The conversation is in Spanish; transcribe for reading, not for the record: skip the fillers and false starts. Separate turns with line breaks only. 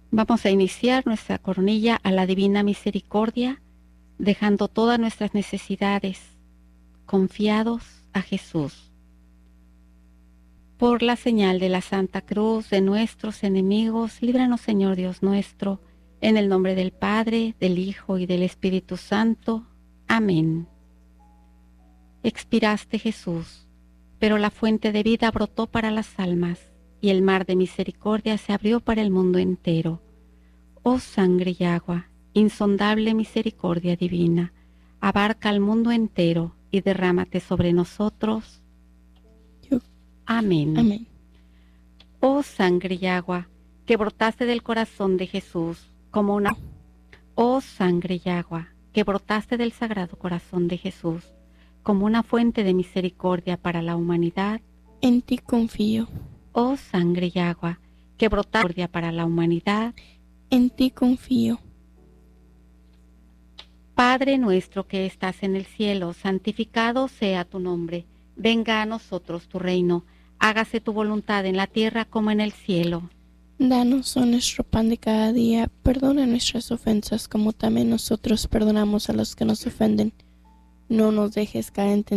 Vamos a iniciar nuestra coronilla a la Divina Misericordia, dejando todas nuestras necesidades confiados a Jesús. Por la señal de la Santa Cruz de nuestros enemigos, líbranos, Señor Dios nuestro, en el nombre del Padre, del Hijo y del Espíritu Santo. Amén. Expiraste, Jesús, pero la fuente de vida brotó para las almas, y el mar de misericordia se abrió para el mundo entero. Oh sangre y agua, insondable misericordia divina, abarca al mundo entero y derrámate sobre nosotros. Amén.
Amén.
Oh sangre y agua, que brotaste del corazón de Jesús como una... Oh sangre y agua, que brotaste del sagrado corazón de Jesús como una fuente de misericordia para la humanidad.
En ti confío.
Oh sangre y agua, que brotaste para la humanidad.
En ti confío.
Padre nuestro que estás en el cielo, santificado sea tu nombre. Venga a nosotros tu reino. Hágase tu voluntad en la tierra como en el cielo.
Danos hoy nuestro pan de cada día. Perdona nuestras ofensas como también nosotros perdonamos a los que nos ofenden. No nos dejes caer en tentación